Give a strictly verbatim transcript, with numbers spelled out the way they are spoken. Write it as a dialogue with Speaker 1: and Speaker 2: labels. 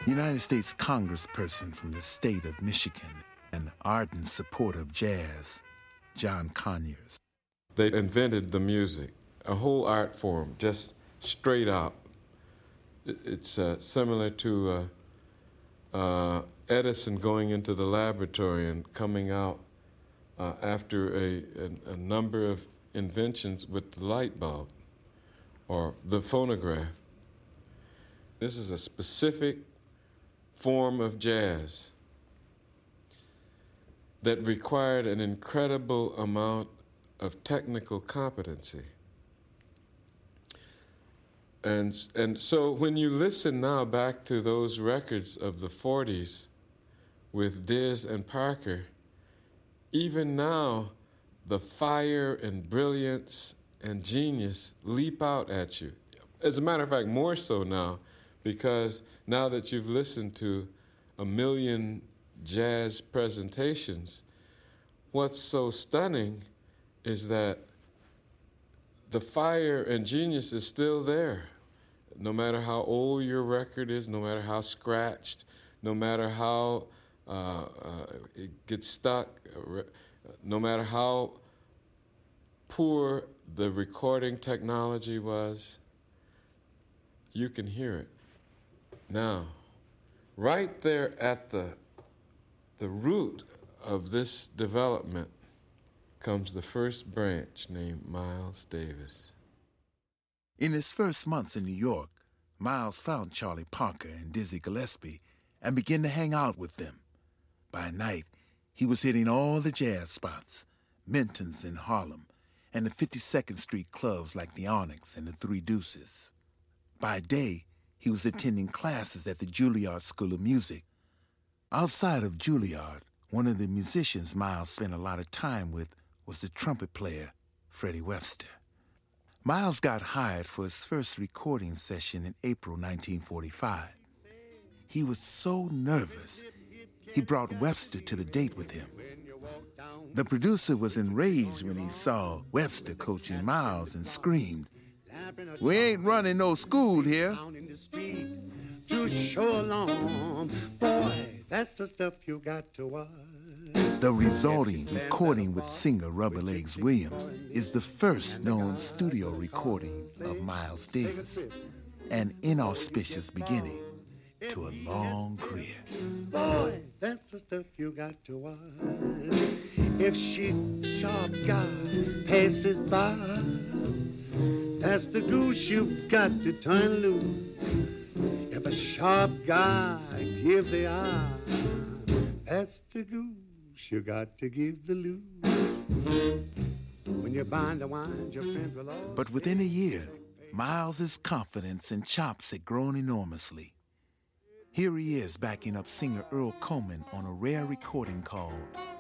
Speaker 1: United States congressperson from the state of Michigan, an ardent supporter of jazz, John Conyers.
Speaker 2: They invented the music, a whole art form, just straight out. It's uh, similar to uh, uh, Edison going into the laboratory and coming out uh, after a, a, a number of inventions with the light bulb or the phonograph. This is a specific form of jazz that required an incredible amount of technical competency. And, and so when you listen now back to those records of the forties with Diz and Parker, even now the fire and brilliance and genius leap out at you. As a matter of fact, more so now, because now that you've listened to a million jazz presentations, what's so stunning is that the fire and genius is still there. No matter how old your record is, no matter how scratched, no matter how uh, uh, it gets stuck, no matter how poor the recording technology was, you can hear it. Now, right there at the, the root of this development comes the first branch named Miles Davis.
Speaker 1: In his first months in New York, Miles found Charlie Parker and Dizzy Gillespie and began to hang out with them. By night, he was hitting all the jazz spots, Minton's in Harlem, and the fifty-second Street clubs like the Onyx and the Three Deuces. By day, he was attending classes at the Juilliard School of Music. Outside of Juilliard, one of the musicians Miles spent a lot of time with was the trumpet player, Freddie Webster. Miles got hired for his first recording session in April nineteen forty-five. He was so nervous, he brought Webster to the date with him. The producer was enraged when he saw Webster coaching Miles and screamed, "We ain't running no school here."
Speaker 3: To show along, boy, that's the stuff you got to watch.
Speaker 1: The resulting recording with singer Rubber Legs Williams is the first known studio recording of Miles Davis, an inauspicious beginning to a long career.
Speaker 3: Boy, that's the stuff you got to watch. If she sharp guy passes by, that's the goose you've got to turn loose. If a sharp guy gives the eye, that's the goose you got to give the loot. When you bind the wines, your friends will all...
Speaker 1: But within a year, Miles's confidence and chops had grown enormously. Here he is backing up singer Earl Coleman on a rare recording called